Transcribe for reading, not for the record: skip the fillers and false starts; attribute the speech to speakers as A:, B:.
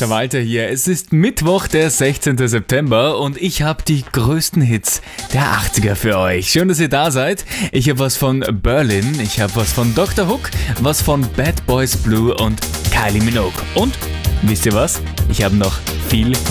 A: Sascha Walter hier. Es ist Mittwoch, der 16. September und ich habe die größten Hits der 80er für euch. Schön, dass ihr da seid. Ich habe was von Berlin, ich habe was von Dr. Hook, was von Bad Boys Blue und Kylie Minogue. Und, wisst ihr was? Ich habe noch viel